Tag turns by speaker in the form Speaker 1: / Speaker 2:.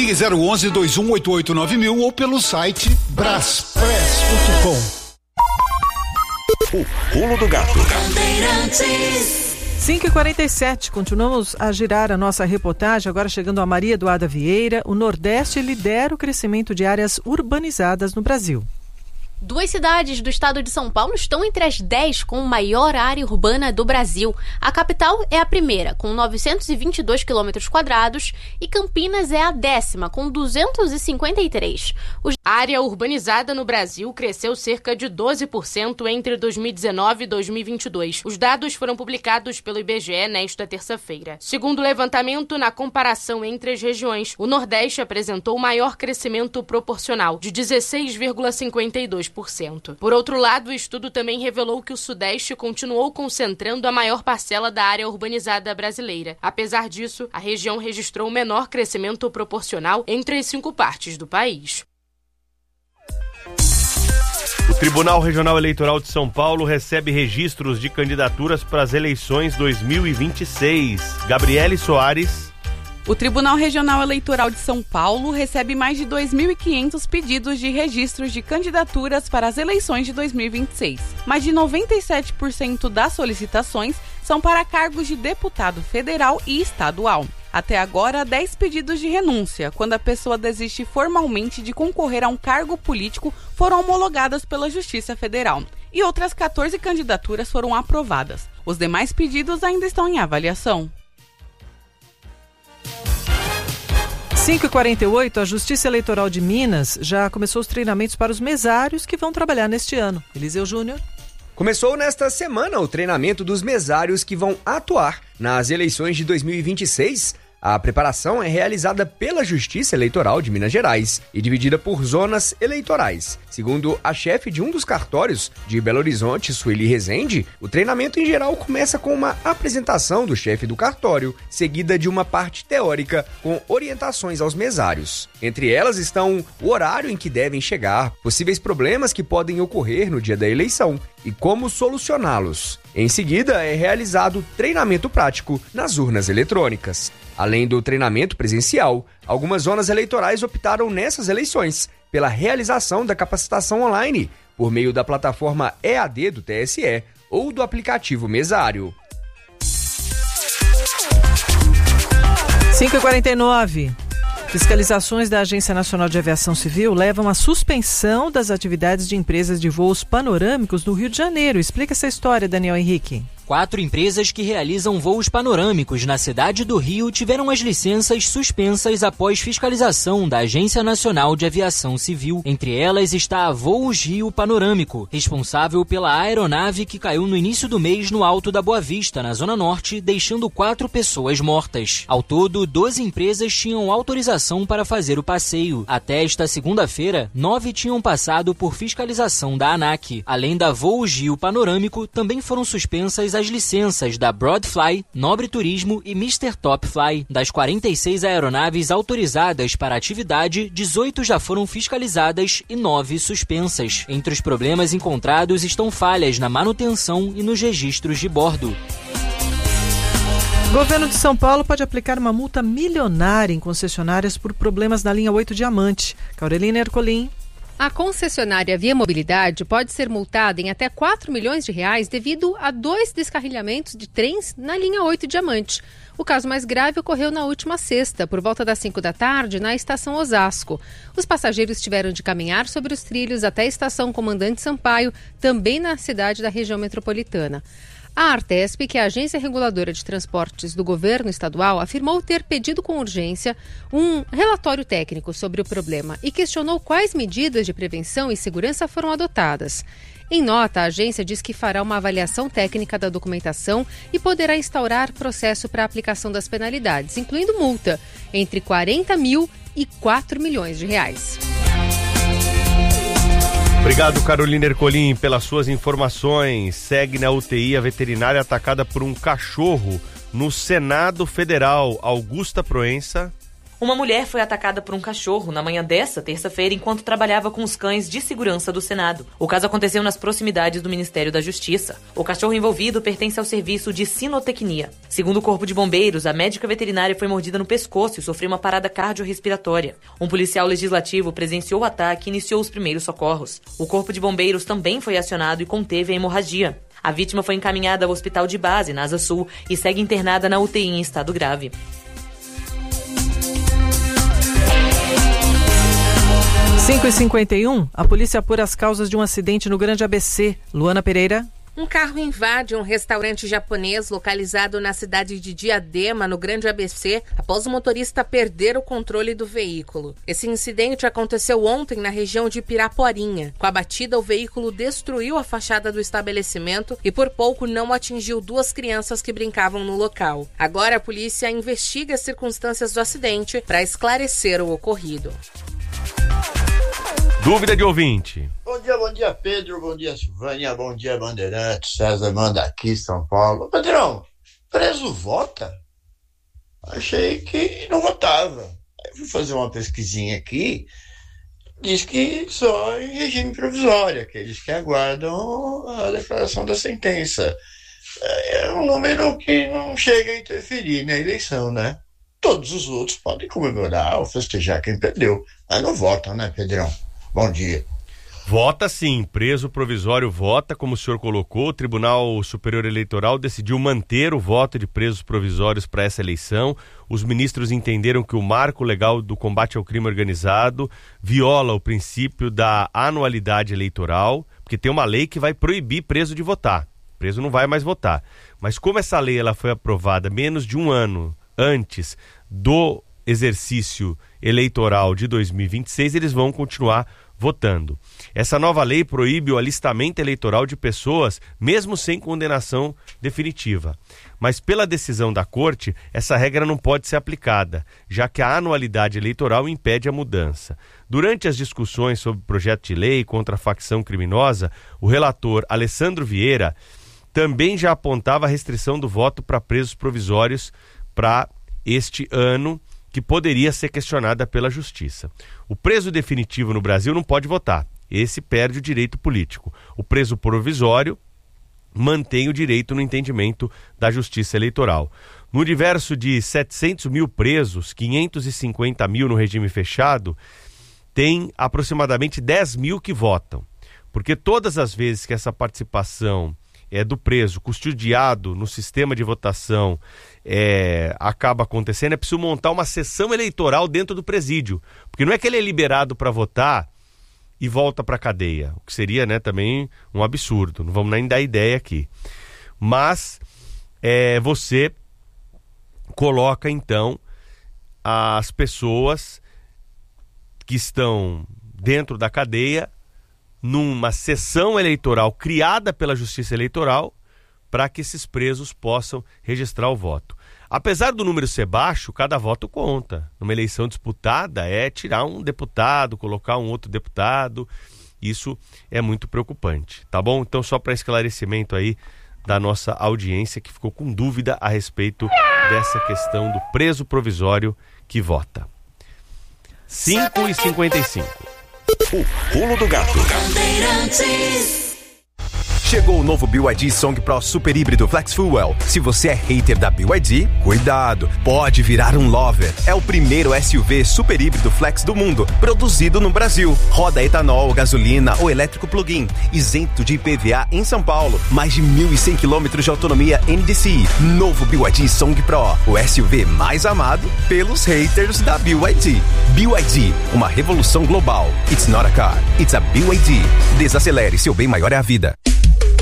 Speaker 1: Ligue 011-2188-9000 ou pelo site braspress.com.
Speaker 2: O Pulo do Gato.
Speaker 3: 5h47, continuamos a girar a nossa reportagem, agora chegando a Maria Eduarda Vieira. O Nordeste lidera o crescimento de áreas urbanizadas no Brasil.
Speaker 4: 2 cidades do estado de São Paulo estão entre as 10 com maior área urbana do Brasil. A capital é a primeira, com 922 km², e Campinas é a 10ª, com 253. A área urbanizada no Brasil cresceu cerca de 12% entre 2019 e 2022. Os dados foram publicados pelo IBGE nesta terça-feira. Segundo o levantamento, na comparação entre as regiões, o Nordeste apresentou o maior crescimento proporcional, de 16,52%. Por outro lado, o estudo também revelou que o Sudeste continuou concentrando a maior parcela da área urbanizada brasileira. Apesar disso, a região registrou o menor crescimento proporcional entre as 5 partes do país.
Speaker 5: O Tribunal Regional Eleitoral de São Paulo recebe registros de candidaturas para as eleições 2026. Gabriele Soares.
Speaker 6: O Tribunal Regional Eleitoral de São Paulo recebe mais de 2.500 pedidos de registros de candidaturas para as eleições de 2026. Mais de 97% das solicitações são para cargos de deputado federal e estadual. Até agora, 10 pedidos de renúncia, quando a pessoa desiste formalmente de concorrer a um cargo político, foram homologadas pela Justiça Federal. E outras 14 candidaturas foram aprovadas. Os demais pedidos ainda estão em avaliação.
Speaker 3: 5h48, a Justiça Eleitoral de Minas já começou os treinamentos para os mesários que vão trabalhar neste ano. Eliseu Júnior.
Speaker 7: Começou nesta semana o treinamento dos mesários que vão atuar nas eleições de 2026. A preparação é realizada pela Justiça Eleitoral de Minas Gerais e dividida por zonas eleitorais. Segundo a chefe de um dos cartórios de Belo Horizonte, Sueli Rezende, o treinamento em geral começa com uma apresentação do chefe do cartório, seguida de uma parte teórica com orientações aos mesários. Entre elas estão o horário em que devem chegar, possíveis problemas que podem ocorrer no dia da eleição e como solucioná-los. Em seguida, é realizado treinamento prático nas urnas eletrônicas. Além do treinamento presencial, algumas zonas eleitorais optaram nessas eleições pela realização da capacitação online por meio da plataforma EAD do TSE ou do aplicativo Mesário.
Speaker 3: 5h49. Fiscalizações da Agência Nacional de Aviação Civil levam à suspensão das atividades de empresas de voos panorâmicos no Rio de Janeiro. Explica essa história, Daniel Henrique.
Speaker 8: 4 empresas que realizam voos panorâmicos na cidade do Rio tiveram as licenças suspensas após fiscalização da Agência Nacional de Aviação Civil. Entre elas está a Voos Rio Panorâmico, responsável pela aeronave que caiu no início do mês no Alto da Boa Vista, na Zona Norte, deixando 4 pessoas mortas. Ao todo, 12 empresas tinham autorização para fazer o passeio. Até esta segunda-feira, 9 tinham passado por fiscalização da ANAC. Além da Voos Rio Panorâmico, também foram suspensas as licenças da Broadfly, Nobre Turismo e Mr. Top Fly. Das 46 aeronaves autorizadas para a atividade, 18 já foram fiscalizadas e 9 suspensas. Entre os problemas encontrados estão falhas na manutenção e nos registros de bordo.
Speaker 3: O governo de São Paulo pode aplicar uma multa milionária em concessionárias por problemas na linha 8 Diamante. Carolina Ercolim.
Speaker 9: A concessionária Via Mobilidade pode ser multada em até 4 milhões de reais devido a 2 descarrilhamentos de trens na linha 8 Diamante. O caso mais grave ocorreu na última sexta, por volta das 5 da tarde, na estação Osasco. Os passageiros tiveram de caminhar sobre os trilhos até a estação Comandante Sampaio, também na cidade da região metropolitana. A Artesp, que é a agência reguladora de transportes do governo estadual, afirmou ter pedido com urgência um relatório técnico sobre o problema e questionou quais medidas de prevenção e segurança foram adotadas. Em nota, a agência diz que fará uma avaliação técnica da documentação e poderá instaurar processo para a aplicação das penalidades, incluindo multa entre 40 mil e 4 milhões de reais.
Speaker 5: Obrigado, Carolina Ercolim, pelas suas informações. Segue na UTI a veterinária atacada por um cachorro no Senado Federal. Augusta Proença.
Speaker 10: Uma mulher foi atacada por um cachorro na manhã desta terça-feira enquanto trabalhava com os cães de segurança do Senado. O caso aconteceu nas proximidades do Ministério da Justiça. O cachorro envolvido pertence ao serviço de sinotecnia. Segundo o Corpo de Bombeiros, a médica veterinária foi mordida no pescoço e sofreu uma parada cardiorrespiratória. Um policial legislativo presenciou o ataque e iniciou os primeiros socorros. O Corpo de Bombeiros também foi acionado e conteve a hemorragia. A vítima foi encaminhada ao hospital de base, na Asa Sul, e segue internada na UTI em estado grave.
Speaker 3: 5h51, a polícia apura as causas de um acidente no Grande ABC. Luana Pereira.
Speaker 11: Um carro invade um restaurante japonês localizado na cidade de Diadema, no Grande ABC, após o motorista perder o controle do veículo. Esse incidente aconteceu ontem na região de Piraporinha. Com a batida, o veículo destruiu a fachada do estabelecimento e por pouco não atingiu 2 crianças que brincavam no local. Agora a polícia investiga as circunstâncias do acidente para esclarecer o ocorrido.
Speaker 5: Dúvida de ouvinte.
Speaker 12: Bom dia, Pedro, bom dia, Silvânia, bom dia, Bandeirantes, César manda aqui, São Paulo. Pedrão, preso vota? Achei que não votava. Aí fui fazer uma pesquisinha aqui, diz que só em regime provisório, aqueles que aguardam a declaração da sentença. É um número que não chega a interferir na eleição, né? Todos os outros podem comemorar ou festejar quem perdeu, mas não votam, né, Pedrão? Bom dia.
Speaker 5: Vota sim, preso provisório vota, como o senhor colocou. O Tribunal Superior Eleitoral decidiu manter o voto de presos provisórios para essa eleição. Os ministros entenderam que o marco legal do combate ao crime organizado viola o princípio da anualidade eleitoral, porque tem uma lei que vai proibir preso de votar. Preso não vai mais votar. Mas como essa lei ela foi aprovada menos de um ano antes do exercício eleitoral de 2026, eles vão continuar votando. Essa nova lei proíbe o alistamento eleitoral de pessoas, mesmo sem condenação definitiva. Mas pela decisão da Corte, essa regra não pode ser aplicada, já que a anualidade eleitoral impede a mudança. Durante as discussões sobre o projeto de lei contra a facção criminosa, o relator Alessandro Vieira também já apontava a restrição do voto para presos provisórios para este ano, que poderia ser questionada pela Justiça. O preso definitivo no Brasil não pode votar. Esse perde o direito político. O preso provisório mantém o direito no entendimento da Justiça Eleitoral. No universo de 700 mil presos, 550 mil no regime fechado, tem aproximadamente 10 mil que votam. Porque todas as vezes que essa participação do preso custodiado no sistema de votação acaba acontecendo, é preciso montar uma sessão eleitoral dentro do presídio, porque não é que ele é liberado para votar e volta para a cadeia, o que seria, né, também um absurdo, não vamos nem dar ideia aqui, mas você coloca então as pessoas que estão dentro da cadeia numa sessão eleitoral criada pela Justiça Eleitoral para que esses presos possam registrar o voto. Apesar do número ser baixo, cada voto conta. Numa eleição disputada é tirar um deputado, colocar um outro deputado. Isso é muito preocupante, tá bom? Então, só para esclarecimento aí da nossa audiência que ficou com dúvida a respeito dessa questão do preso provisório que vota. 5h55.
Speaker 2: O Pulo do Gato. Chegou o novo BYD Song Pro Super Híbrido Flex Fuel. Se você é hater da BYD, cuidado, pode virar um lover. É o primeiro SUV super híbrido flex do mundo, produzido no Brasil. Roda etanol, gasolina ou elétrico plug-in, isento de IPVA em São Paulo. Mais de 1.100 km de autonomia NDCi. Novo BYD Song Pro, o SUV mais amado pelos haters da BYD. BYD, uma revolução global. It's not a car, it's a BYD. Desacelere, seu bem maior é a vida.